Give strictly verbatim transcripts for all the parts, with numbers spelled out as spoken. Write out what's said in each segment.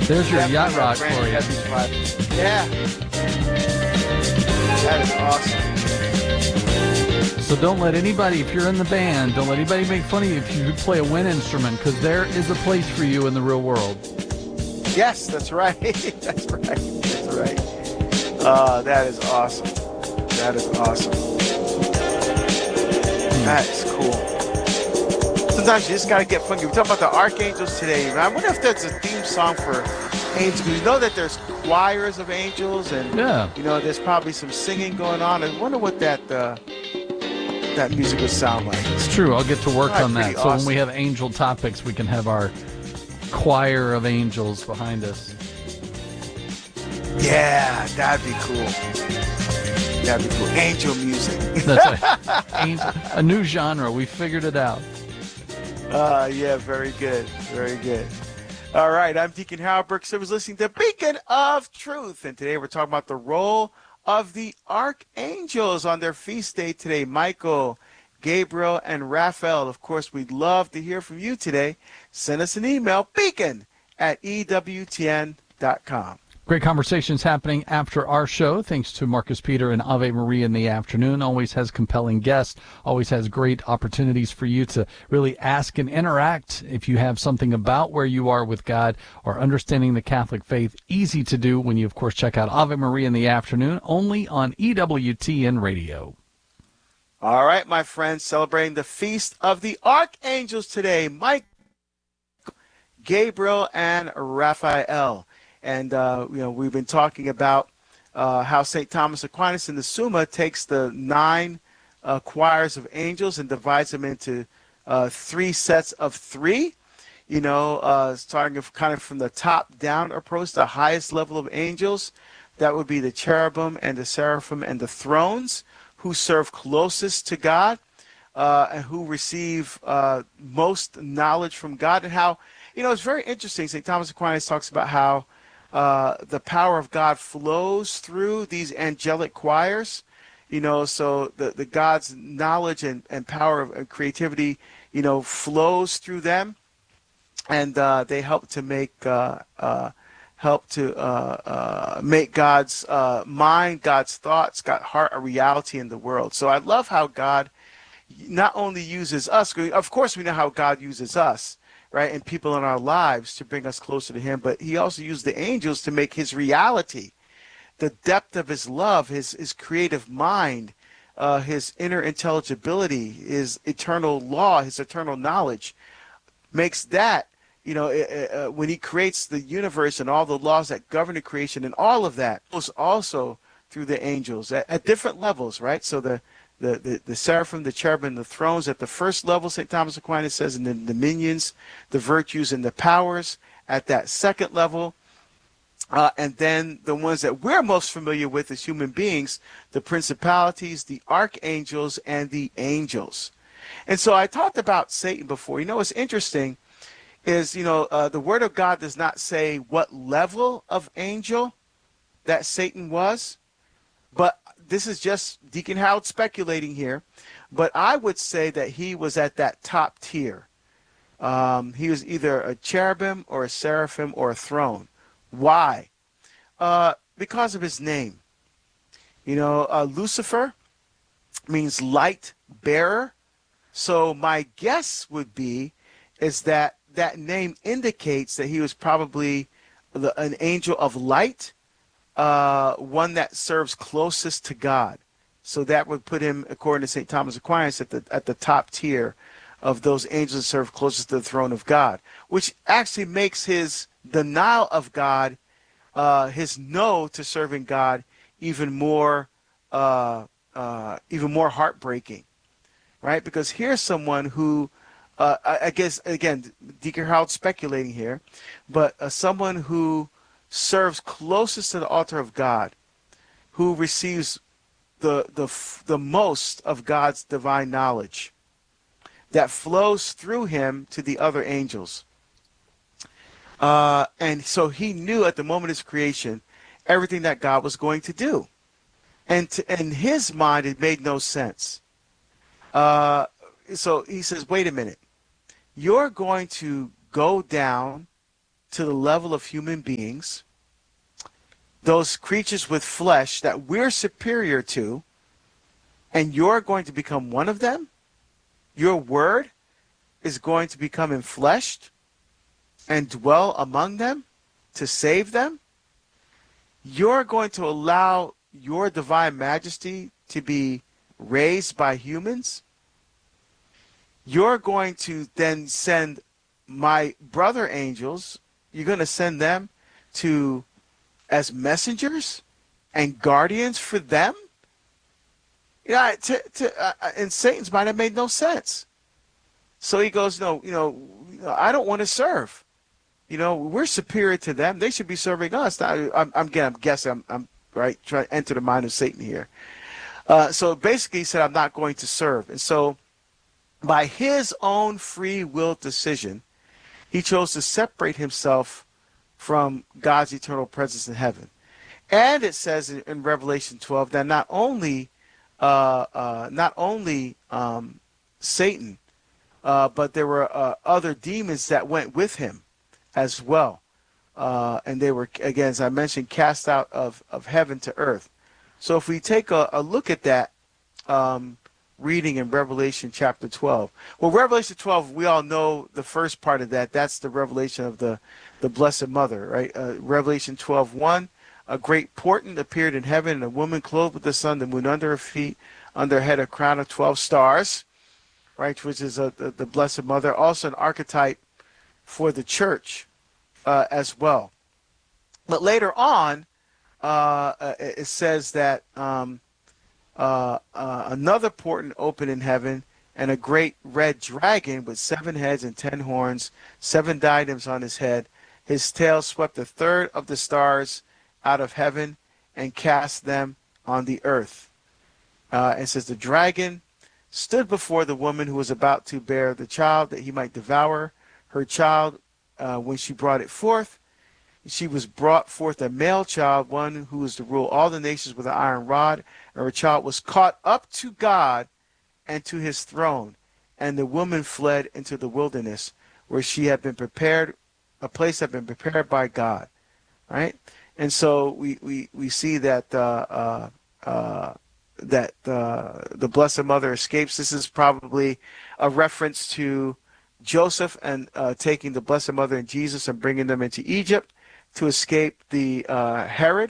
There's your yacht Definitely rock have for Grand you. Heavy vibe. Yeah. That is awesome. So don't let anybody, if you're in the band, don't let anybody make fun of you if you play a wind instrument, because there is a place for you in the real world. Yes, that's right. That's right. That's right. Uh, that is awesome. That is awesome. That is cool. Sometimes you just got to get funky. We're talking about the archangels today. I wonder if there's a theme song for angels. You know that there's choirs of angels, and Yeah. you know there's probably some singing going on. I wonder what that uh, that music would sound like. It's true. I'll get to work Right, on that. pretty So when awesome. we have angel topics, we can have our choir of angels behind us. Yeah, that'd be cool. That'd be cool. Angel music. That's a, angel, a new genre. We figured it out. Uh, yeah, very good. Very good. All right, I'm Deacon Howard Burks. I was listening to Beacon of Truth, and today we're talking about the role of the archangels on their feast day today. Michael, Gabriel, and Raphael. Of course, we'd love to hear from you today. Send us an email, beacon at E W T N dot com. Great conversations happening after our show, thanks to Marcus Peter and Ave Maria in the afternoon. Always has compelling guests, always has great opportunities for you to really ask and interact. If you have something about where you are with God or understanding the Catholic faith, easy to do when you, of course, check out Ave Maria in the afternoon, only on E W T N Radio. All right, my friends, celebrating the Feast of the Archangels today. Mike, Gabriel, and Raphael. And, uh, you know, we've been talking about uh, how Saint Thomas Aquinas in the Summa takes the nine uh, choirs of angels and divides them into uh, three sets of three, you know, uh, starting kind of from the top down approach, the highest level of angels. That would be the cherubim and the seraphim and the thrones, who serve closest to God uh, and who receive uh, most knowledge from God. And how, you know, it's very interesting. Saint Thomas Aquinas talks about how Uh, the power of God flows through these angelic choirs, you know, so the, the God's knowledge and, and power of and creativity, you know, flows through them, and uh, they help to make uh, uh, help to uh, uh, make God's uh, mind, God's thoughts, God's heart a reality in the world. So I love how God not only uses us, of course we know how God uses us, right, and people in our lives to bring us closer to him, but he also used the angels to make his reality, the depth of his love, his, his creative mind, uh, his inner intelligibility, his eternal law, his eternal knowledge, makes that, you know, uh, uh, when he creates the universe and all the laws that govern the creation and all of that, was also through the angels at, at different levels, right? So the The, the, the seraphim, the cherubim, the thrones at the first level, Saint Thomas Aquinas says, and the dominions, the virtues, and the powers at that second level. Uh, and then the ones that we're most familiar with as human beings, the principalities, the archangels, and the angels. And so I talked about Satan before. You know, what's interesting is, you know, uh, the Word of God does not say what level of angel that Satan was, but this is just Deacon Howard speculating here, but I would say that he was at that top tier. Um, he was either a cherubim or a seraphim or a throne. Why? Uh, because of his name. You know, uh, Lucifer means light bearer. So my guess would be is that that name indicates that he was probably the, an angel of light, Uh, one that serves closest to God. So that would put him, according to Saint Thomas Aquinas, at the at the top tier of those angels that serve closest to the throne of God, which actually makes his denial of God, uh, his no to serving God, even more uh, uh, even more heartbreaking, right? Because here's someone who, uh, I, I guess, again, Deacon Harold speculating here, but uh, someone who serves closest to the altar of God, who receives the the the most of God's divine knowledge that flows through him to the other angels. Uh, and so he knew at the moment of his creation everything that God was going to do. And to, in his mind, it made no sense. Uh, so he says, wait a minute. You're going to go down to the level of human beings, those creatures with flesh that we're superior to, and you're going to become one of them? Your word is going to become enfleshed and dwell among them to save them? You're going to allow your divine majesty to be raised by humans? You're going to then send my brother angels, you're going to send them to as messengers and guardians for them? You know, to, to, uh, in Satan's mind, it made no sense. So he goes, no, you know, I don't want to serve. You know, we're superior to them. They should be serving us. Now, I'm, I'm, again, I'm guessing, I'm, I'm right, trying to enter the mind of Satan here. Uh, so basically he said, I'm not going to serve. And so by his own free will decision, he chose to separate himself from God's eternal presence in heaven. And it says in, in Revelation twelve that not only uh, uh, not only um, Satan, uh, but there were uh, other demons that went with him as well. Uh, and they were, again, as I mentioned, cast out of, of heaven to earth. So if we take a, a look at that um, reading in Revelation chapter twelve. Well, Revelation twelve, we all know the first part of that. That's the revelation of the, the Blessed Mother, right? Uh, Revelation twelve one. A great portent appeared in heaven, and a woman clothed with the sun, the moon under her feet, under her head a crown of twelve stars, right, which is a, the, the Blessed Mother, also an archetype for the church uh, as well. But later on, uh, it says that um, uh, uh, another portent opened in heaven, and a great red dragon with seven heads and ten horns, seven diadems on his head. His tail swept a third of the stars out of heaven and cast them on the earth. Uh, it says the dragon stood before the woman who was about to bear the child, that he might devour her child uh, when she brought it forth. She was brought forth a male child, one who was to rule all the nations with an iron rod, and her child was caught up to God and to his throne. And the woman fled into the wilderness, where she had been prepared, a place had been prepared by God. Right? And so we, we, we see that uh, uh, uh, that uh, the Blessed Mother escapes. This is probably a reference to Joseph and uh, taking the Blessed Mother and Jesus and bringing them into Egypt to escape the uh, Herod,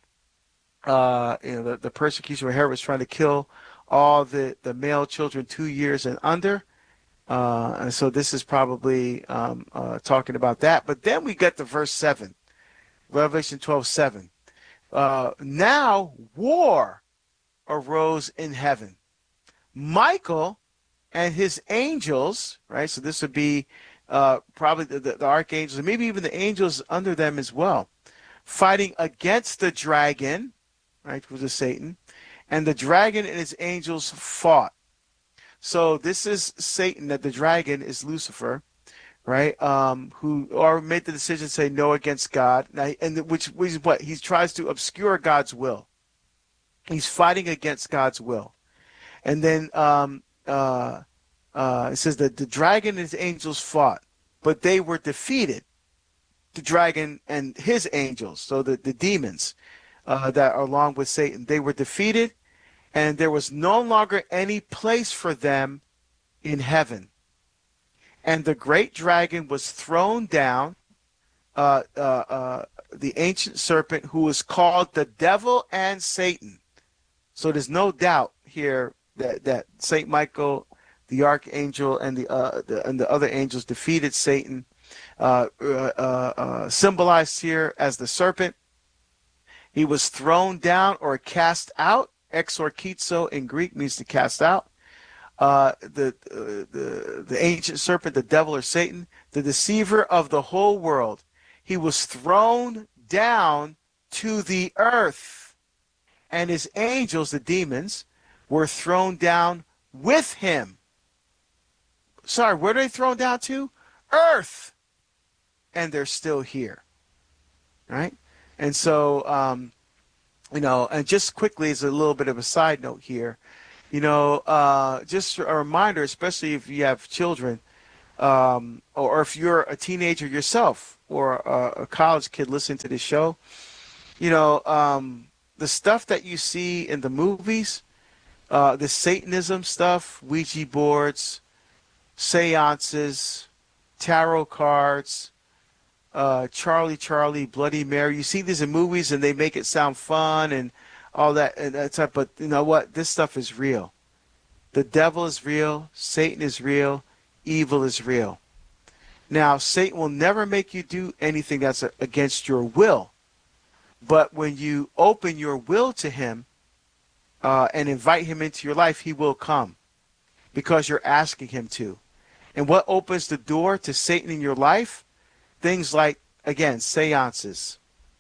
uh, you know, the, the persecution where Herod was trying to kill all the, the male children two years and under. Uh, and so this is probably um, uh, talking about that. But then we get to verse seven. Revelation twelve seven. Uh, now war arose in heaven. Michael and his angels, right? So this would be uh, probably the, the, the archangels, and maybe even the angels under them as well, fighting against the dragon, right, which was Satan, and the dragon and his angels fought. So this is Satan, that the dragon is Lucifer, right? Um, who or made the decision to say no against God, now, and which, which is what he tries to obscure God's will. He's fighting against God's will, and then um, uh, uh, it says that the dragon and his angels fought, but they were defeated. The dragon and his angels, so the the demons uh, that are along with Satan, they were defeated, and there was no longer any place for them in heaven. And the great dragon was thrown down, uh, uh, uh, the ancient serpent, who is called the devil and Satan. So there's no doubt here that, that Saint Michael, the archangel, and the, uh, the and the other angels defeated Satan, uh, uh, uh, symbolized here as the serpent. He was thrown down or cast out. Exorkizo in Greek means to cast out. Uh, the, uh, the the ancient serpent, the devil or Satan, the deceiver of the whole world. He was thrown down to the earth, and his angels, the demons, were thrown down with him. Sorry, where are they thrown down to? Earth. And they're still here. Right? And so, um, you know, and just quickly as a little bit of a side note here, you know, uh, just a reminder, especially if you have children, um, or, or if you're a teenager yourself, or a, a college kid listening to this show, you know, um, the stuff that you see in the movies, uh, the Satanism stuff, Ouija boards, seances, tarot cards, uh, Charlie Charlie, Bloody Mary. You see these in movies and they make it sound fun and all that and that type. But you know what? This stuff is real. The devil is real. Satan is real. Evil is real. Now, Satan will never make you do anything that's against your will. But when you open your will to him uh, and invite him into your life, he will come because you're asking him to. And what opens the door to Satan in your life? Things like, again, seances,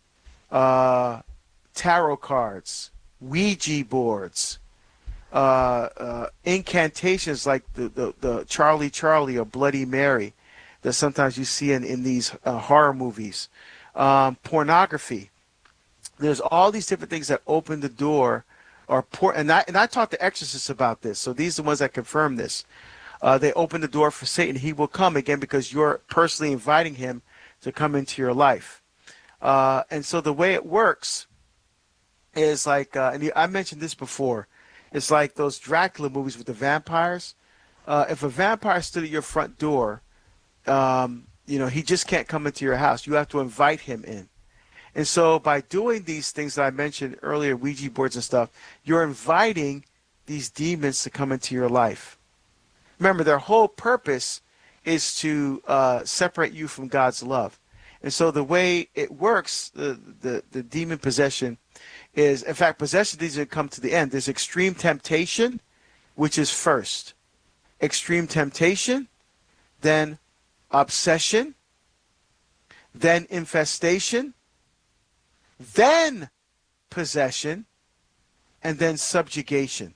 uh, tarot cards, Ouija boards, uh, uh, incantations like the, the, the Charlie Charlie or Bloody Mary that sometimes you see in, in these uh, horror movies, um, pornography. There's all these different things that open the door, or por- and I and I talked to exorcists about this. So these are the ones that confirm this. Uh, they open the door for Satan. He will come again because you're personally inviting him to come into your life. Uh, and so the way it works is like, uh, and I mentioned this before. It's like those Dracula movies with the vampires. Uh, if a vampire stood at your front door, um, you know, he just can't come into your house. You have to invite him in. And so by doing these things that I mentioned earlier, Ouija boards and stuff, you're inviting these demons to come into your life. Remember, their whole purpose is to uh, separate you from God's love. And so the way it works, the, the, the demon possession is, in fact, possession doesn't come to the end. There's extreme temptation, which is first. Extreme temptation, then obsession, then infestation, then possession, and then subjugation,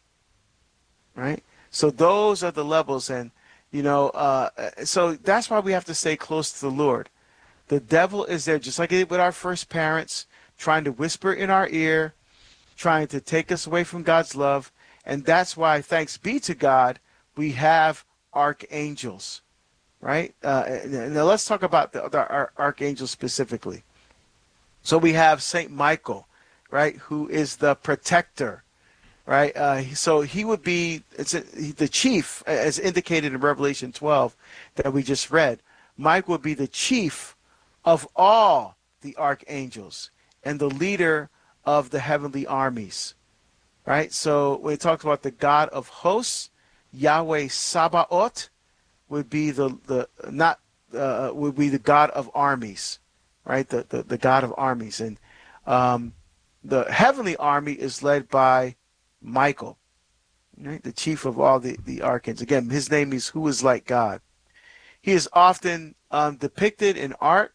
right? So those are the levels, and, you know, uh, so that's why we have to stay close to the Lord. The devil is there, just like he did with our first parents, trying to whisper in our ear, trying to take us away from God's love, and that's why, thanks be to God, we have archangels, right? Uh, now let's talk about the, the our archangels specifically. So we have Saint Michael, right, who is the protector, right? Uh, so he would be it's a, the chief, as indicated in Revelation twelve that we just read. Michael would be the chief of all the archangels and the leader of the heavenly armies, right? So when it talks about the God of hosts, Yahweh Sabaoth would be the the not uh, would be the God of armies. Right, the, the, the God of armies. And um, the heavenly army is led by Michael, right, the chief of all the, the archangels. Again, his name is Who is Like God. He is often um, depicted in art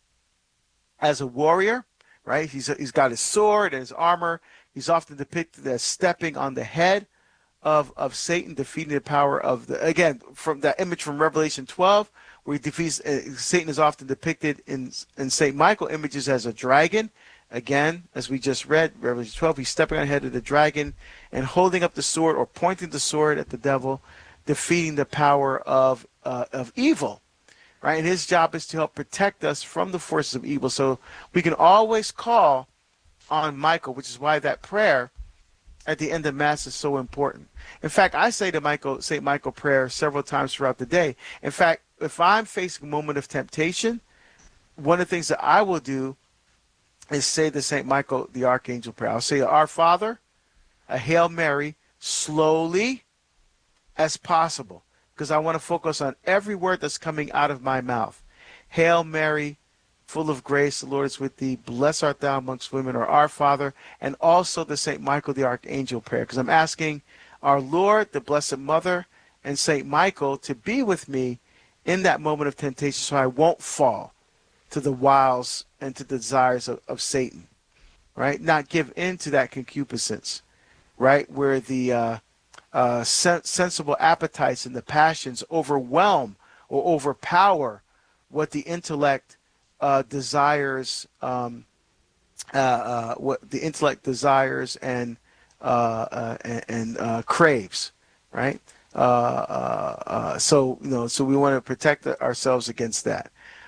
as a warrior, right? He's, he's got his sword and his armor. He's often depicted as stepping on the head of, of Satan, defeating the power of the, again, from that image from Revelation twelve, where he defeats, uh, Satan is often depicted in, in Saint Michael images as a dragon. Again, as we just read, Revelation twelve, he's stepping on the head of the dragon and holding up the sword or pointing the sword at the devil, defeating the power of uh, of evil, right? And his job is to help protect us from the forces of evil. So we can always call on Michael, which is why that prayer at the end of Mass is so important. In fact, I say to Michael, Saint Michael prayer several times throughout the day. In fact, if I'm facing a moment of temptation, one of the things that I will do is say the Saint Michael, the Archangel prayer. I'll say, Our Father, a Hail Mary, slowly as possible, because I want to focus on every word that's coming out of my mouth. Hail Mary, full of grace, the Lord is with thee. Blessed art thou amongst women, or Our Father, and also the Saint Michael, the Archangel prayer, because I'm asking our Lord, the Blessed Mother, and Saint Michael to be with me in that moment of temptation so I won't fall to the wiles and to the desires of, of Satan, right? Not give in to that concupiscence, right? Where the uh, uh, sen- sensible appetites and the passions overwhelm or overpower what the intellect uh, desires, um, uh, uh, what the intellect desires and uh, uh, and, and uh, craves, right? Uh, uh, uh, so you know, so we want to protect ourselves against that.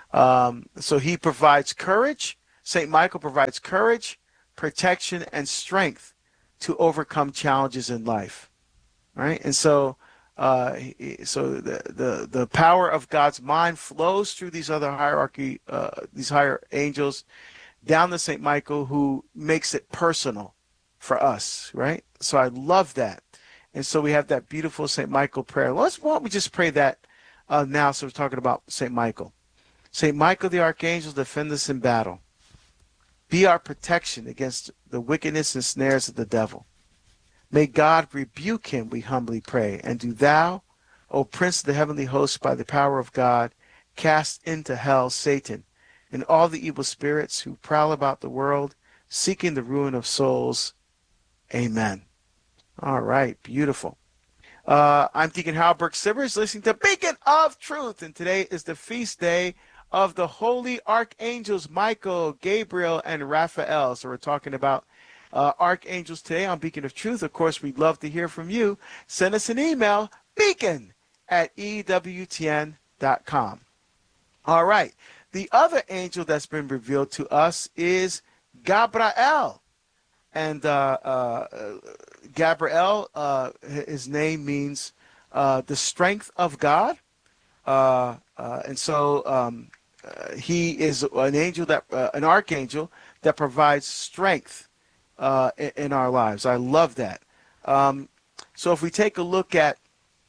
Um, so he provides courage. Saint Michael provides courage, protection, and strength to overcome challenges in life. Right, and so, uh, so the, the the power of God's mind flows through these other hierarchy, uh, these higher angels, down to Saint Michael, who makes it personal for us. Right. So I love that, and so we have that beautiful Saint Michael prayer. Let's why don't we just pray that uh, now? So we're talking about Saint Michael. Saint Michael the Archangel, defend us in battle. Be our protection against the wickedness and snares of the devil. May God rebuke him, we humbly pray. And do thou, O Prince of the heavenly hosts, by the power of God, cast into hell Satan and all the evil spirits who prowl about the world, seeking the ruin of souls. Amen. All right, beautiful. Uh, I'm Deacon Halbert Sivers, listening to Beacon of Truth, and today is the feast day of the holy archangels Michael, Gabriel, and Raphael. So we're talking about uh, archangels today on Beacon of Truth. Of course, we'd love to hear from you. Send us an email, beacon at E W T N dot com. All right. The other angel that's been revealed to us is Gabriel. And uh, uh, Gabriel, uh, his name means uh, the strength of God. Uh, uh, and so um, uh, he is an angel, that uh, an archangel that provides strength uh, in, in our lives. I love that. Um, so if we take a look at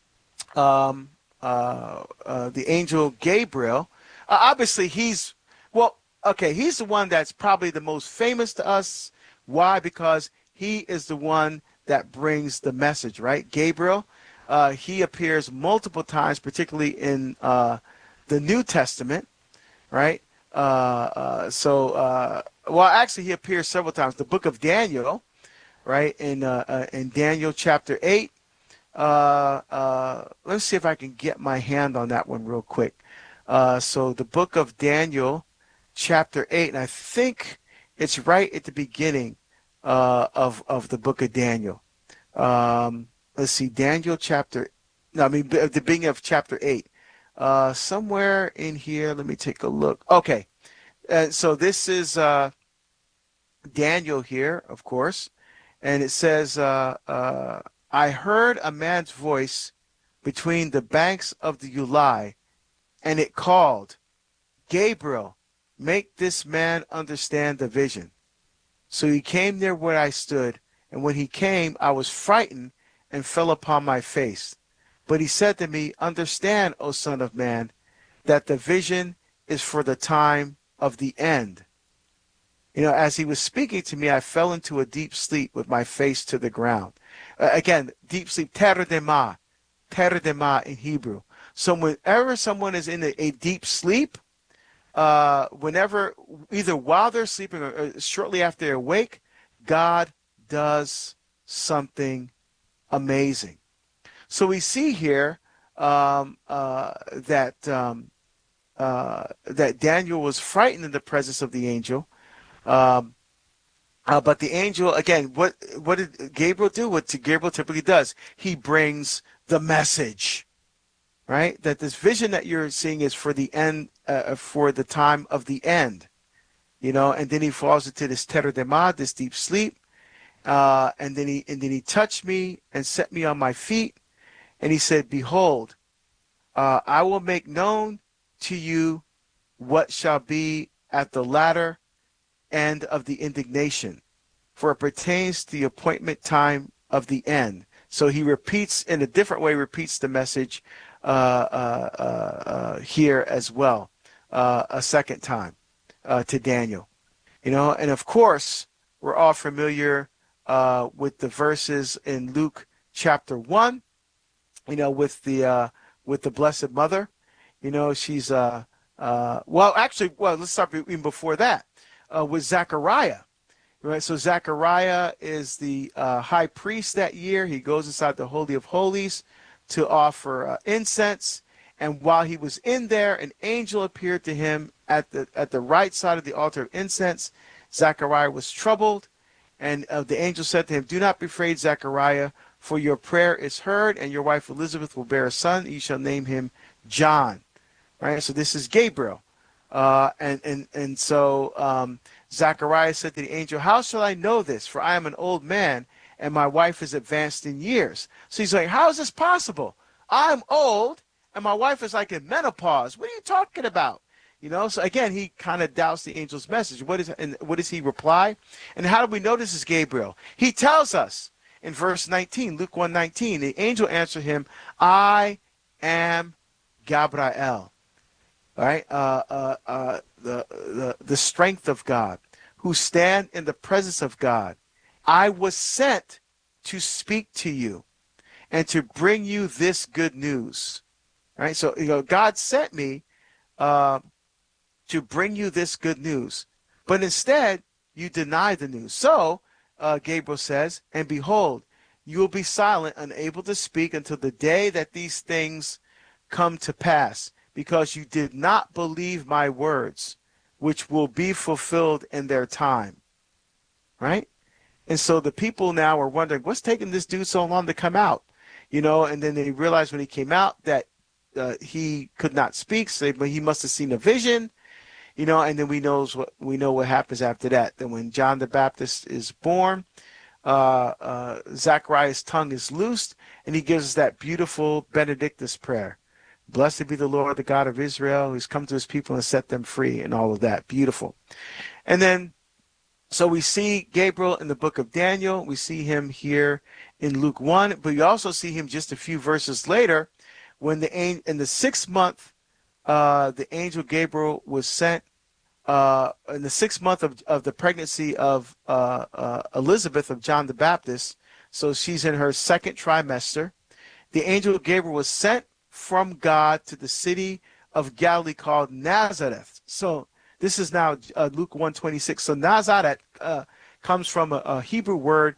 um, uh, uh, the angel Gabriel, uh, obviously he's, well, okay, he's the one that's probably the most famous to us. Why? Because he is the one that brings the message, right? Gabriel, uh, he appears multiple times, particularly in uh, the New Testament, right? Uh, uh, so, uh, well, actually, he appears several times. The book of Daniel, right? In uh, uh, in Daniel chapter eight. Uh, uh, let's see if I can get my hand on that one real quick. Uh, so the book of Daniel, chapter eight, and I think it's right at the beginning uh, of of the book of Daniel. Um, let's see, Daniel chapter. No, I mean the beginning of chapter eight. Uh, somewhere in here, let me take a look. Okay, uh, so this is uh, Daniel here, of course, and it says, uh, uh, "I heard a man's voice between the banks of the Ulai, and it called, 'Gabriel, make this man understand the vision.' So he came near where I stood, and when he came, I was frightened and fell upon my face. But he said to me, 'Understand, O son of man, that the vision is for the time of the end.' You know, as he was speaking to me, I fell into a deep sleep with my face to the ground." Uh, again, deep sleep, teredema, teredema in Hebrew. So whenever someone is in a, a deep sleep, uh, whenever, either while they're sleeping or, or shortly after they're awake, God does something amazing. So we see here um, uh, that um, uh, that Daniel was frightened in the presence of the angel. Um, uh, but the angel, again, what what did Gabriel do? What Gabriel typically does? He brings the message, right? That this vision that you're seeing is for the end, uh, for the time of the end, you know. And then he falls into this teredema, this deep sleep, uh, and then he and then he touched me and set me on my feet, and he said, "Behold, uh, I will make known to you what shall be at the latter end of the indignation, for it pertains to the appointment time of the end." So he repeats in a different way, repeats the message uh, uh, uh, uh, here as well, uh, a second time uh, to Daniel. You know, and of course, we're all familiar uh, with the verses in Luke chapter one. You know, with the uh, with the Blessed Mother. You know, she's uh, uh, well, actually, well, let's start even before that. Uh, with Zechariah, right? So Zechariah is the uh, high priest that year. He goes inside the Holy of Holies to offer uh, incense. And while he was in there, an angel appeared to him at the at the right side of the altar of incense. Zechariah was troubled, and uh, the angel said to him, "Do not be afraid, Zechariah, for your prayer is heard, and your wife Elizabeth will bear a son. You shall name him John." Right? So this is Gabriel. Uh, and, and, and so um, Zacharias said to the angel, how shall I know this? For I am an old man, and my wife is advanced in years. So he's like, how is this possible? I'm old, and my wife is like in menopause. What are you talking about? You know, so again, he kind of doubts the angel's message. What is and what does he reply? And how do we know this is Gabriel? He tells us in verse nineteen, Luke one nineteen, the angel answered him, I am Gabriel. All right, uh, uh, uh, the, the, the strength of God, who stand in the presence of God. I was sent to speak to you and to bring you this good news. All right, so you know, God sent me uh, to bring you this good news, but instead you deny the news. So uh, Gabriel says, and behold, you will be silent, unable to speak until the day that these things come to pass, because you did not believe my words, which will be fulfilled in their time. Right? And so the people now are wondering, what's taking this dude so long to come out? You know, and then they realized when he came out that uh, he could not speak, so but he must have seen a vision, you know, and then we knows what we know what happens after that. Then when John the Baptist is born, uh, uh, Zacharias' tongue is loosed, and he gives us that beautiful Benedictus prayer. Blessed be the Lord, the God of Israel, who's come to his people and set them free, and all of that. Beautiful. And then, so we see Gabriel in the book of Daniel. We see him here in Luke one, but we also see him just a few verses later when the in the sixth month, uh, the angel Gabriel was sent uh, in the sixth month of, of the pregnancy of uh, uh, Elizabeth of John the Baptist. So she's in her second trimester. The angel Gabriel was sent from God to the city of Galilee called Nazareth. So this is now uh, Luke one twenty-six. So Nazareth uh, comes from a, a Hebrew word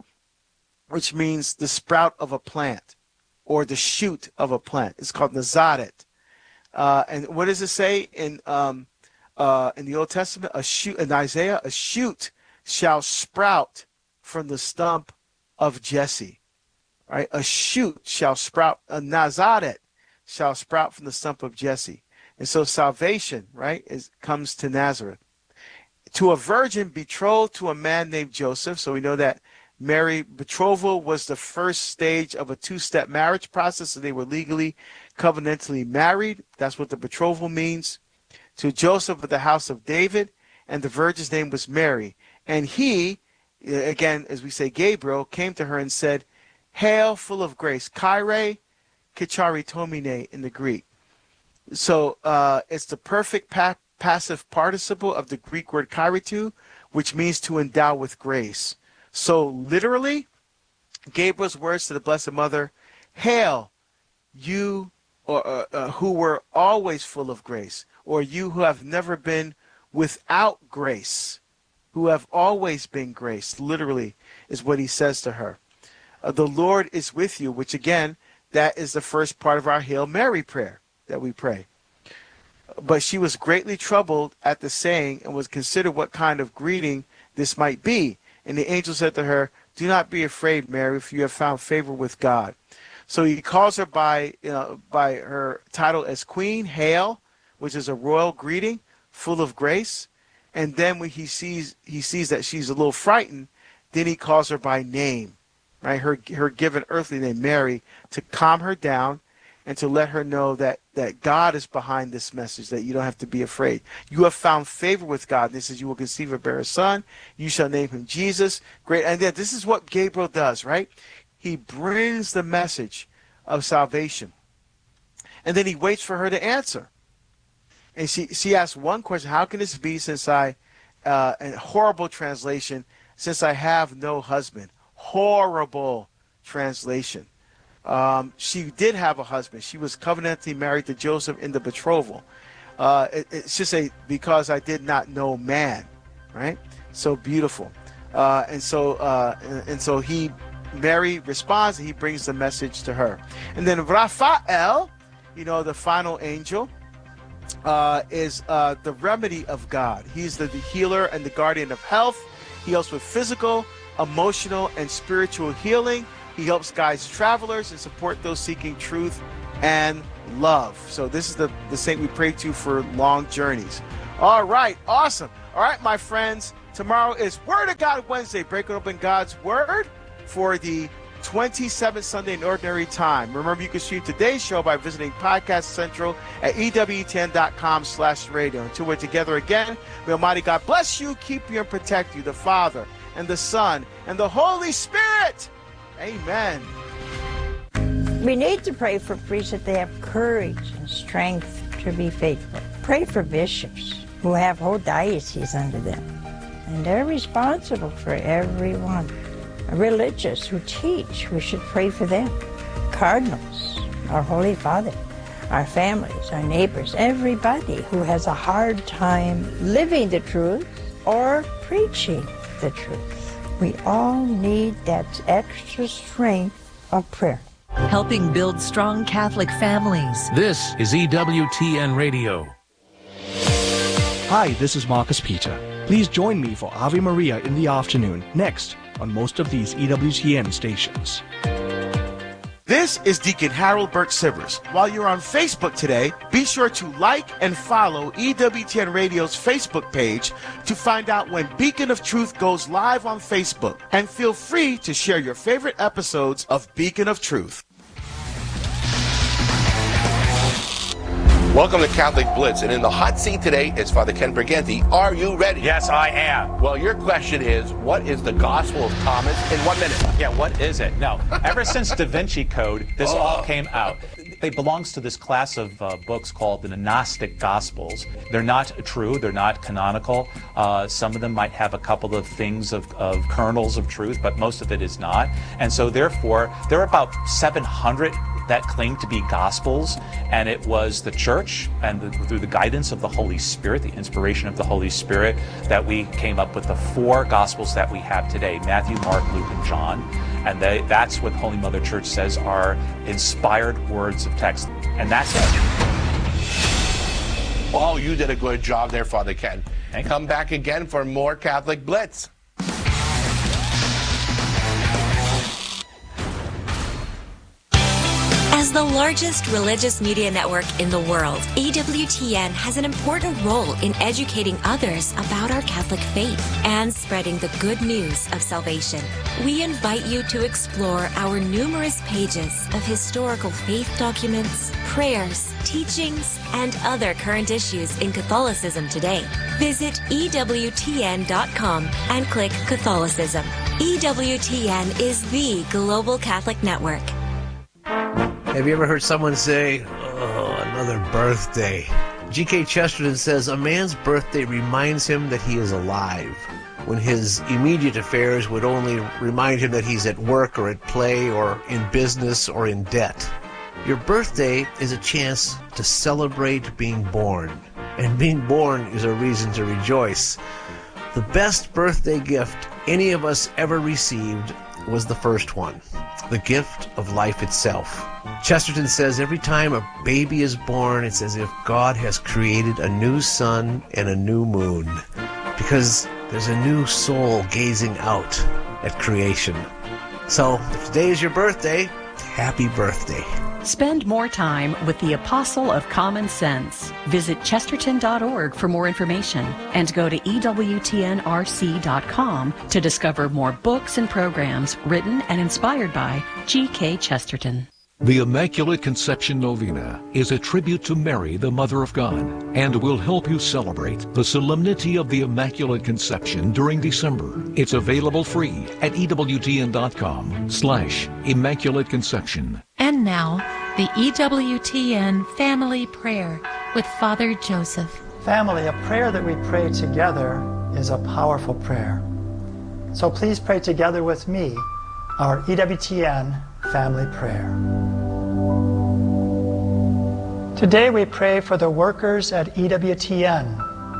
which means the sprout of a plant or the shoot of a plant. It's called Nazareth. Uh, and what does it say in um, uh, in the Old Testament? A shoot in Isaiah, a shoot shall sprout from the stump of Jesse. Right? A shoot shall sprout. A Nazareth shall sprout from the stump of Jesse. And so salvation, right, is comes to Nazareth. To a virgin betrothed to a man named Joseph. So we know that Mary betrothal was the first stage of a two-step marriage process. So they were legally, covenantally married. That's what the betrothal means. To Joseph of the house of David, and the virgin's name was Mary. And he, again, as we say, Gabriel, came to her and said, Hail, full of grace, Kyrie Kicharitomine in the Greek. So uh, it's the perfect pa- passive participle of the Greek word kairitu, which means to endow with grace. So literally, Gabriel's words to the Blessed Mother, Hail, you or, uh, uh, who were always full of grace, or you who have never been without grace, who have always been grace, literally is what he says to her. Uh, the Lord is with you, which again, that is the first part of our Hail Mary prayer that we pray. But she was greatly troubled at the saying and was considered what kind of greeting this might be. And the angel said to her, Do not be afraid, Mary, for you have found favor with God. So he calls her by, you know, by her title as Queen, Hail, which is a royal greeting, full of grace. And then when he sees he sees that she's a little frightened, then he calls her by name. Right, her her given earthly name, Mary, to calm her down and to let her know that, that God is behind this message, that you don't have to be afraid. You have found favor with God. This is, you will conceive and bear a son. You shall name him Jesus. Great. And then this is what Gabriel does, right? He brings the message of salvation. And then he waits for her to answer. And she, she asks one question, how can this be since I, uh, a horrible translation, since I have no husband? Horrible translation. Um, she did have a husband. She was covenantally married to Joseph in the betrothal. Uh, it, it should say, because I did not know man, right? So beautiful. Uh, and so uh, and, and so he, Mary responds, and he brings the message to her. And then Raphael, you know, the final angel, uh, is uh, the remedy of God. He's the, the healer and the guardian of health. He helps with physical, emotional, and spiritual healing. He helps guide travelers and support those seeking truth and love. So this is the, the saint we pray to for long journeys. All right, awesome. All right, my friends, tomorrow is Word of God Wednesday, breaking open God's Word for the twenty-seventh Sunday in Ordinary Time. Remember, you can stream today's show by visiting Podcast Central at E W T N dot com slash radio. Until we're together again, may Almighty God bless you, keep you, and protect you, the Father, and the Son, and the Holy Spirit. Amen. We need to pray for priests that they have courage and strength to be faithful. Pray for bishops who have whole dioceses under them, and they're responsible for everyone. Religious who teach, we should pray for them. Cardinals, our Holy Father, our families, our neighbors, everybody who has a hard time living the truth or preaching the truth. We all need that extra strength of prayer. Helping build strong Catholic families. This is E W T N Radio. Hi, this is Marcus Peter. Please join me for Ave Maria in the afternoon, next on most of these E W T N stations. This is Deacon Harold Burke Sivers. While you're on Facebook today, be sure to like and follow E W T N Radio's Facebook page to find out when Beacon of Truth goes live on Facebook. And feel free to share your favorite episodes of Beacon of Truth. Welcome to Catholic Blitz, and in the hot seat today is Father Ken Briganti. Are you ready? Yes, I am. Well, your question is, what is the Gospel of Thomas in one minute? Yeah, what is it? No, ever since Da Vinci Code, this oh. all came out. It belongs to this class of uh, books called the Gnostic Gospels. They're not true. They're not canonical. Uh, some of them might have a couple of things of, of kernels of truth, but most of it is not. And so therefore, there are about seven hundred that claim to be Gospels, and it was the Church and the, through the guidance of the Holy Spirit, the inspiration of the Holy Spirit, that we came up with the four Gospels that we have today: Matthew, Mark, Luke, and John. And they, that's what Holy Mother Church says are inspired words of text. And that's it. Oh, you did a good job there, Father Ken. Thank Come you. back again for more Catholic Blitz. As the largest religious media network in the world, E W T N has an important role in educating others about our Catholic faith and spreading the good news of salvation. We invite you to explore our numerous pages of historical faith documents, prayers, teachings, and other current issues in Catholicism today. Visit E W T N dot com and click Catholicism. E W T N is the global Catholic network. Have you ever heard someone say, oh, another birthday? G K Chesterton says, a man's birthday reminds him that he is alive, when his immediate affairs would only remind him that he's at work or at play or in business or in debt. Your birthday is a chance to celebrate being born, and being born is a reason to rejoice. The best birthday gift any of us ever received was the first one, the gift of life itself. Chesterton says every time a baby is born, it's as if God has created a new sun and a new moon, because there's a new soul gazing out at creation. So, if today is your birthday, happy birthday. Spend more time with the Apostle of Common Sense. Visit chesterton dot org for more information and go to E W T N R C dot com to discover more books and programs written and inspired by G K Chesterton. The Immaculate Conception Novena is a tribute to Mary, the Mother of God, and will help you celebrate the solemnity of the Immaculate Conception during December. It's available free at E W T N dot com slash Immaculate Conception. And now, the E W T N Family Prayer with Father Joseph. Family, a prayer that we pray together is a powerful prayer. So please pray together with me our E W T N Family Prayer. Today we pray for the workers at E W T N.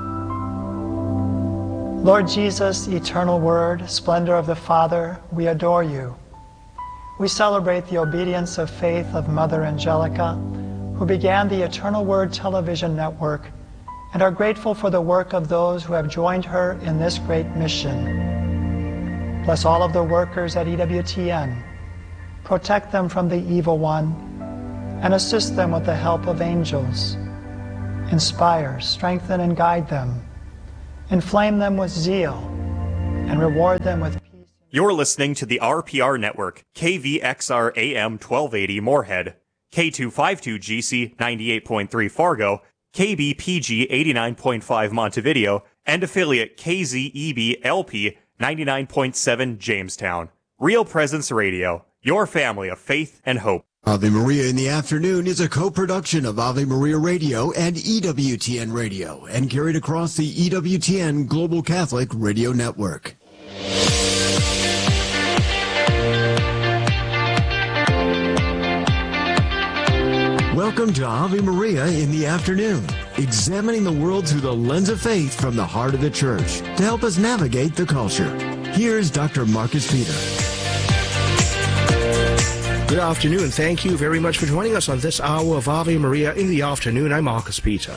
Lord Jesus, eternal Word, splendor of the Father, we adore you. We celebrate the obedience of faith of Mother Angelica, who began the Eternal Word television network, and are grateful for the work of those who have joined her in this great mission. Bless all of the workers at E W T N. Protect them from the evil one, and assist them with the help of angels. Inspire, strengthen, and guide them. Inflame them with zeal, and reward them with peace. You're listening to the R P R Network, K V X R A M twelve eighty Moorhead, K two fifty-two G C ninety-eight point three Fargo, K B P G eighty-nine point five Montevideo, and affiliate K Z E B L P ninety-nine point seven Jamestown. Real Presence Radio, your family of faith and hope. Ave Maria in the Afternoon is a co-production of Ave Maria Radio and E W T N Radio and carried across the E W T N Global Catholic Radio Network. Welcome to Ave Maria in the Afternoon, examining the world through the lens of faith from the heart of the Church to help us navigate the culture. Here's Doctor Marcus Peter. Good afternoon. Thank you very much for joining us on this hour of Ave Maria in the Afternoon. I'm Marcus Peter.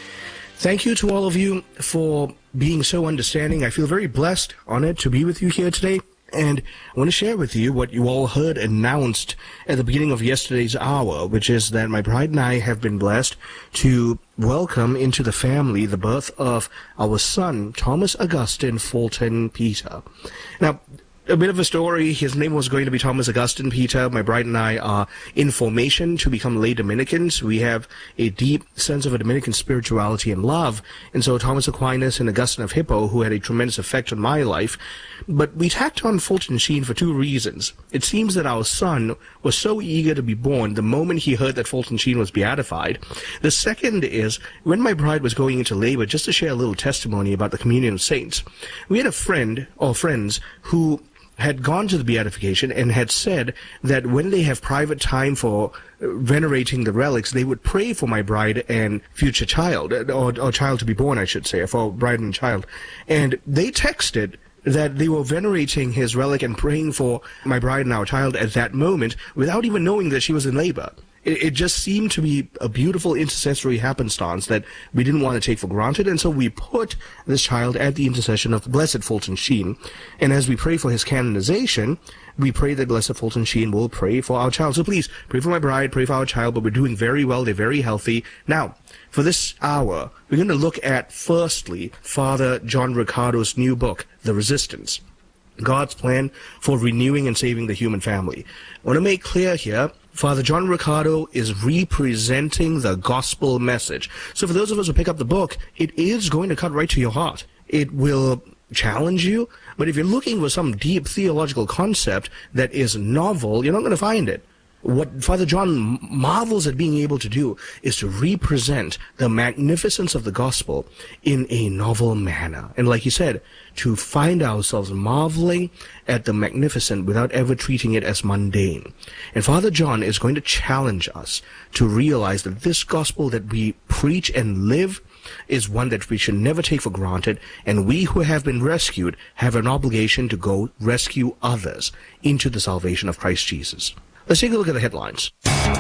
Thank you to all of you for being so understanding. I feel very blessed, honored to be with you here today. And I want to share with you what you all heard announced at the beginning of yesterday's hour, which is that my bride and I have been blessed to welcome into the family the birth of our son, Thomas Augustine Fulton Peter. Now, a bit of a story. His name was going to be Thomas Augustine Peter. My bride and I are in formation to become lay Dominicans. We have a deep sense of a Dominican spirituality and love. And so Thomas Aquinas and Augustine of Hippo, who had a tremendous effect on my life. But we tacked on Fulton Sheen for two reasons. It seems that our son was so eager to be born the moment he heard that Fulton Sheen was beatified. The second is, when my bride was going into labor, just to share a little testimony about the communion of saints, we had a friend or friends who had gone to the beatification and had said that when they have private time for venerating the relics, they would pray for my bride and future child, or, or child to be born, I should say, for bride and child. And they texted that they were venerating his relic and praying for my bride and our child at that moment without even knowing that she was in labor. It, it just seemed to be a beautiful intercessory happenstance that we didn't want to take for granted, and so we put this child at the intercession of the Blessed Fulton Sheen. And as we pray for his canonization, we pray that Blessed Fulton Sheen will pray for our child. So please, pray for my bride, pray for our child, but we're doing very well. They're very healthy. Now, for this hour, we're going to look at, firstly, Father John Riccardo's new book, The Resistance, God's Plan for Renewing and Saving the Human Family. I want to make clear here, Father John Riccardo is representing the gospel message. So for those of us who pick up the book, it is going to cut right to your heart. It will challenge you, but if you're looking for some deep theological concept that is novel, you're not going to find it. What Father John marvels at being able to do is to represent the magnificence of the gospel in a novel manner. And like he said, to find ourselves marveling at the magnificent without ever treating it as mundane. And Father John is going to challenge us to realize that this gospel that we preach and live is one that we should never take for granted, and we who have been rescued have an obligation to go rescue others into the salvation of Christ Jesus. Let's take a look at the headlines.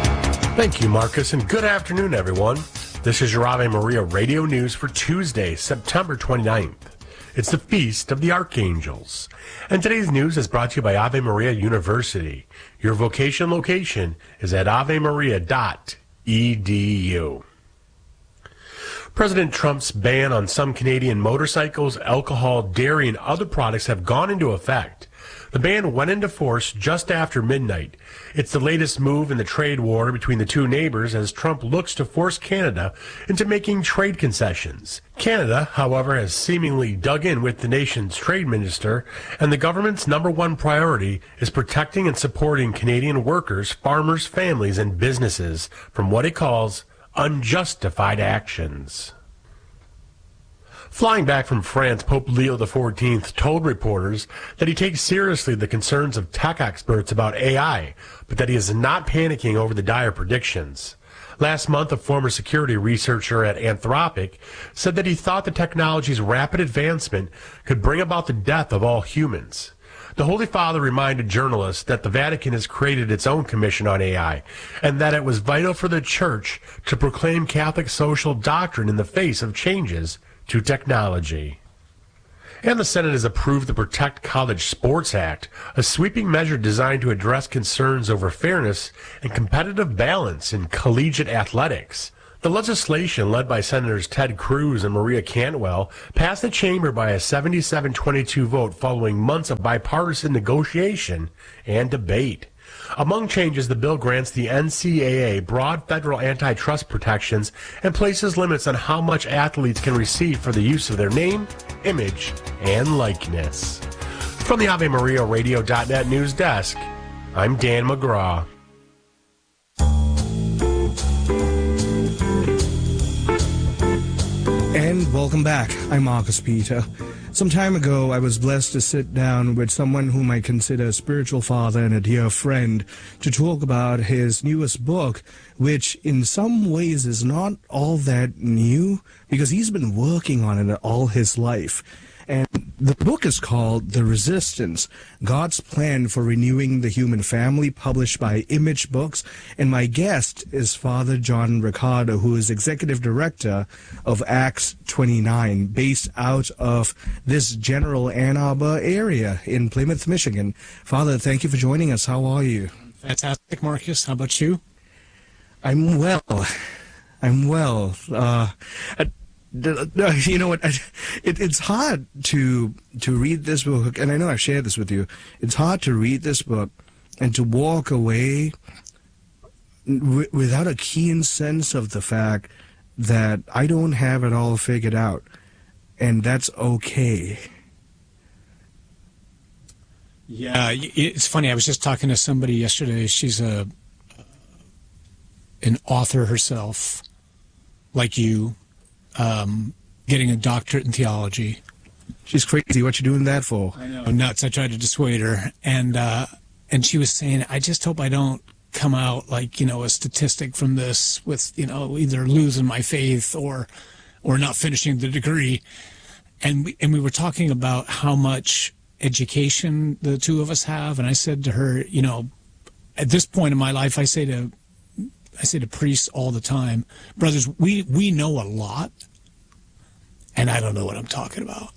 Thank you, Marcus, and good afternoon, everyone. This is your Ave Maria Radio News for Tuesday, September twenty-ninth. It's the Feast of the Archangels. And today's news is brought to you by Ave Maria University. Your vocation location is at ave maria dot e d u. President Trump's ban on some Canadian motorcycles, alcohol, dairy, and other products have gone into effect. The ban went into force just after midnight. It's the latest move in the trade war between the two neighbors as Trump looks to force Canada into making trade concessions. Canada, however, has seemingly dug in with the nation's trade minister, and the government's number one priority is protecting and supporting Canadian workers, farmers, families, and businesses from what it calls unjustified actions. Flying back from France, Pope Leo the fourteenth told reporters that he takes seriously the concerns of tech experts about A I, but that he is not panicking over the dire predictions. Last month, a former security researcher at Anthropic said that he thought the technology's rapid advancement could bring about the death of all humans. The Holy Father reminded journalists that the Vatican has created its own commission on A I, and that it was vital for the Church to proclaim Catholic social doctrine in the face of changes to technology. And the Senate has approved the Protect College Sports Act, a sweeping measure designed to address concerns over fairness and competitive balance in collegiate athletics. The legislation, led by Senators Ted Cruz and Maria Cantwell, passed the chamber by a seventy-seven twenty-two vote following months of bipartisan negotiation and debate. Among changes, the bill grants the N C double A broad federal antitrust protections and places limits on how much athletes can receive for the use of their name, image, and likeness. From the Ave Maria Radio dot net news desk, I'm Dan McGraw. And welcome back. I'm Marcus Peter. Some time ago, I was blessed to sit down with someone whom I consider a spiritual father and a dear friend to talk about his newest book, which in some ways is not all that new because he's been working on it all his life. And the book is called The Resistance, God's Plan for Renewing the Human Family, published by Image Books. And my guest is Father John Riccardo, who is Executive Director of Acts twenty-nine, based out of this general Ann Arbor area in Plymouth, Michigan. Father, thank you for joining us. How are you? Fantastic, Marcus. How about you? I'm well. I'm well. Uh, You know what? It, it's hard to to read this book, and I know I've shared this with you. It's hard to read this book and to walk away w- without a keen sense of the fact that I don't have it all figured out, and that's okay. Yeah, it's funny. I was just talking to somebody yesterday. She's a an author herself, like you. Um, getting a doctorate in theology. She's crazy. What you doing that for? I know. Nuts. I tried to dissuade her. And, uh, and she was saying, I just hope I don't come out like, you know, a statistic from this with, you know, either losing my faith or, or not finishing the degree. And we, and we were talking about how much education the two of us have. And I said to her, you know, at this point in my life, I say to I say to priests all the time, brothers, we, we know a lot, and I don't know what I'm talking about.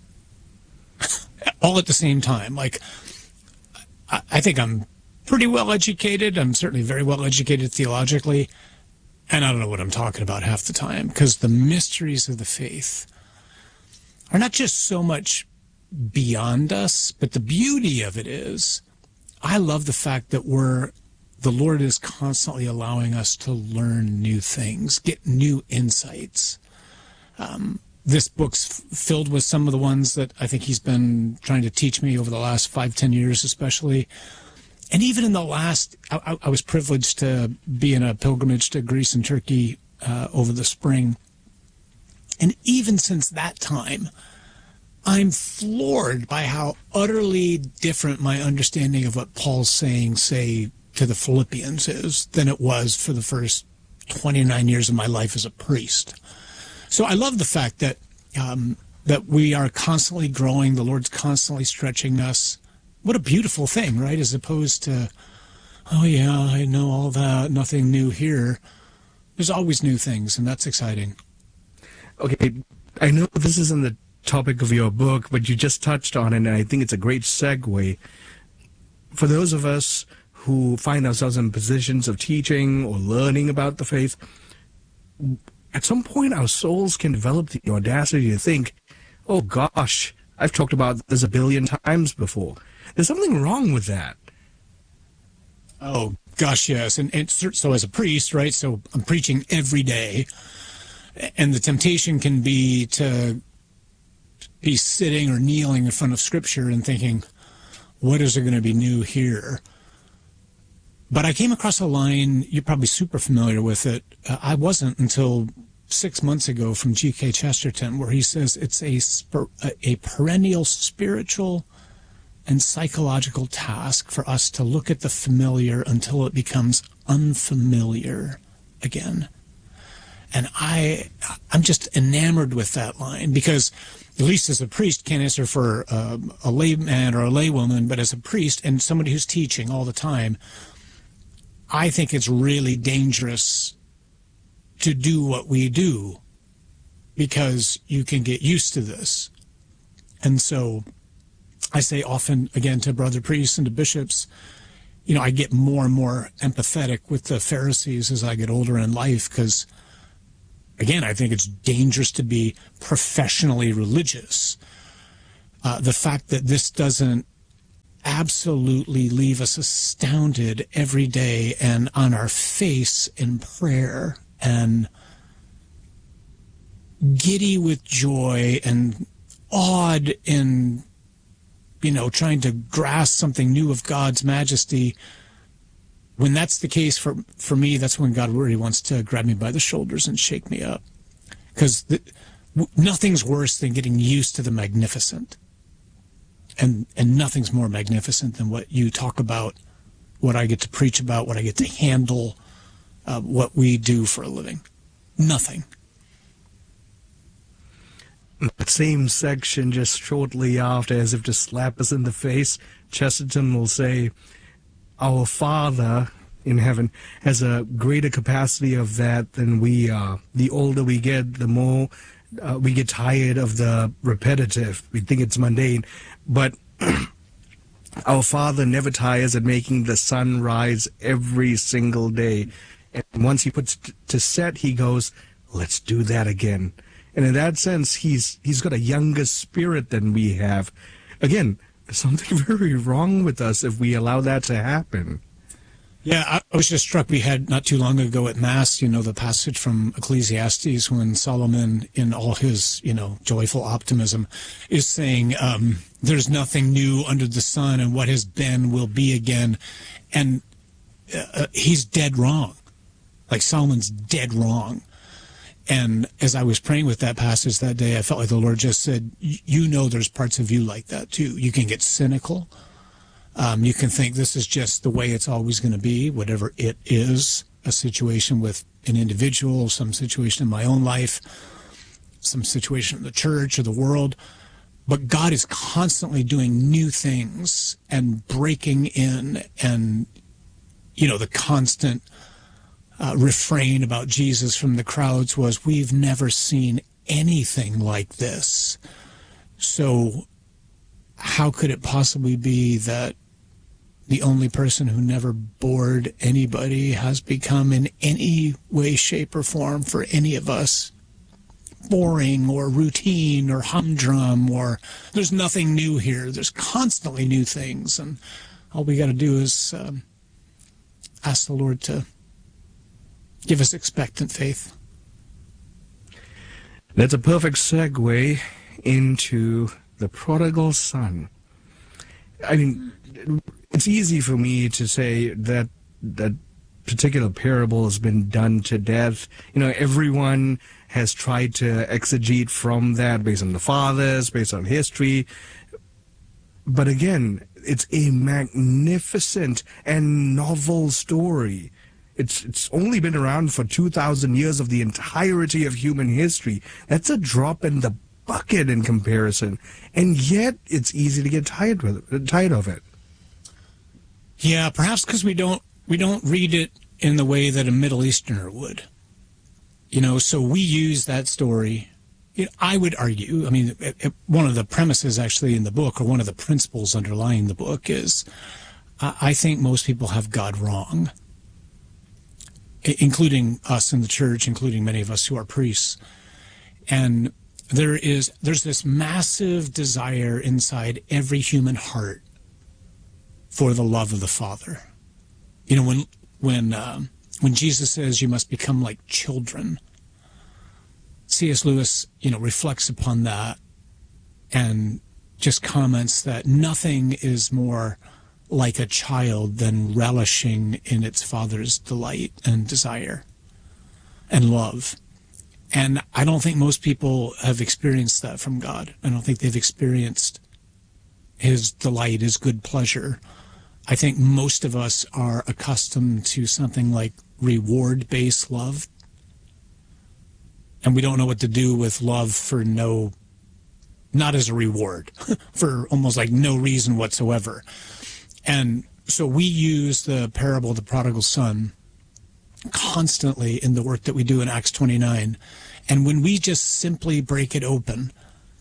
All at the same time. Like, I, I think I'm pretty well educated. I'm certainly very well educated theologically, and I don't know what I'm talking about half the time, because the mysteries of the faith are not just so much beyond us, but the beauty of it is, I love the fact that we're the Lord is constantly allowing us to learn new things, get new insights. Um, this book's f- filled with some of the ones that I think he's been trying to teach me over the last five, ten years especially. And even in the last, I, I was privileged to be in a pilgrimage to Greece and Turkey uh, over the spring. And even since that time, I'm floored by how utterly different my understanding of what Paul's saying, say, to the Philippians is than it was for the first twenty-nine years of my life as a priest. So I love the fact that um, that we are constantly growing. The Lord's constantly stretching us. What a beautiful thing, right? As opposed to, oh yeah, I know all that, nothing new here. There's always new things, and that's exciting. Okay, I know this isn't the topic of your book, but you just touched on it, and I think it's a great segue. For those of us who find ourselves in positions of teaching or learning about the faith, at some point our souls can develop the audacity to think, oh gosh, I've talked about this a billion times before. There's something wrong with that. Oh gosh, yes. And, and so as a priest, right, so I'm preaching every day, and the temptation can be to be sitting or kneeling in front of Scripture and thinking, what is there going to be new here? But I came across a line, you're probably super familiar with it. Uh, I wasn't until six months ago from G K Chesterton, where he says it's a, spir- a perennial spiritual and psychological task for us to look at the familiar until it becomes unfamiliar again. And I, I'm just enamored with that line because, at least as a priest, can't answer for uh, a layman or a laywoman, but as a priest and somebody who's teaching all the time, I think it's really dangerous to do what we do because you can get used to this. And so I say often, again, to brother priests and to bishops, you know, I get more and more empathetic with the Pharisees as I get older in life because again, I think it's dangerous to be professionally religious. Uh, the fact that this doesn't absolutely leave us astounded every day and on our face in prayer and giddy with joy and awed in, you know, trying to grasp something new of God's majesty. When that's the case for, for me, that's when God really wants to grab me by the shoulders and shake me up. Because nothing's worse than getting used to the magnificent. And and nothing's more magnificent than what you talk about, what I get to preach about, what I get to handle, uh, what we do for a living. Nothing. That same section, just shortly after, as if to slap us in the face, Chesterton will say, our Father in heaven has a greater capacity of that than we are. The older we get, the more uh, we get tired of the repetitive. We think it's mundane. But our Father never tires at making the sun rise every single day. And once he puts it to set, he goes, let's do that again. And in that sense, he's he's got a younger spirit than we have. Again, there's something very wrong with us if we allow that to happen. Yeah, I was just struck. We had not too long ago at Mass, you know, the passage from Ecclesiastes when Solomon, in all his, you know, joyful optimism, is saying, um, there's nothing new under the sun, and what has been will be again. And uh, he's dead wrong. Like, Solomon's dead wrong. And as I was praying with that passage that day, I felt like the Lord just said, you know there's parts of you like that too. You can get cynical. Um, you can think this is just the way it's always going to be, whatever it is, a situation with an individual, some situation in my own life, some situation in the church or the world. But God is constantly doing new things and breaking in, and, you know, the constant Uh, refrain about Jesus from the crowds was, we've never seen anything like this. So how could it possibly be that the only person who never bored anybody has become in any way, shape, or form for any of us boring or routine or humdrum, or there's nothing new here. There's constantly new things. And all we got to do is um, ask the Lord to give us expectant faith. That's a perfect segue into the prodigal son. I mean, it's easy for me to say that that particular parable has been done to death. You know, everyone has tried to exegete from that based on the fathers, based on history. But again, it's a magnificent and novel story. It's it's only been around for two thousand years of the entirety of human history. That's a drop in the bucket in comparison. And yet, it's easy to get tired with it, tired of it. Yeah, perhaps because we don't we don't read it in the way that a Middle Easterner would. You know, so we use that story. You know, I would argue, I mean, it, it, one of the premises actually in the book, or one of the principles underlying the book, is uh, I think most people have God wrong, including us in the church, including many of us who are priests. And there is there's this massive desire inside every human heart for the love of the Father. You know, when when um, when Jesus says you must become like children, C S Lewis, you know, reflects upon that and just comments that nothing is more like a child than relishing in its father's delight and desire and love. And I don't think most people have experienced that from God. I don't think they've experienced his delight, his good pleasure. I think most of us are accustomed to something like reward-based love. And we don't know what to do with love for no, not as a reward, for almost like no reason whatsoever. And so we use the parable of the prodigal son constantly in the work that we do in Acts twenty-nine. And when we just simply break it open,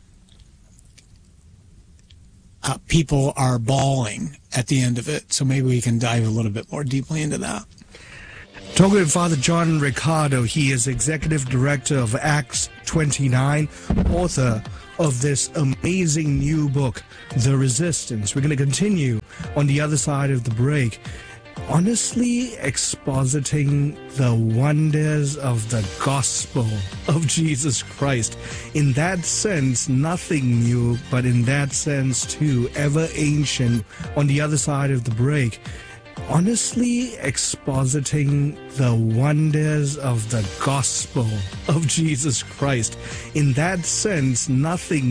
uh, people are bawling at the end of it. So maybe we can dive a little bit more deeply into that. Talking with Father John Riccardo, he is Executive Director of Acts twenty-nine, author of this amazing new book, The Resistance. We're going to continue on the other side of the break, honestly expositing the wonders of the gospel of Jesus Christ. In that sense, nothing new, but in that sense, too, ever ancient. On the other side of the break, honestly expositing the wonders of the gospel of Jesus Christ. In that sense, nothing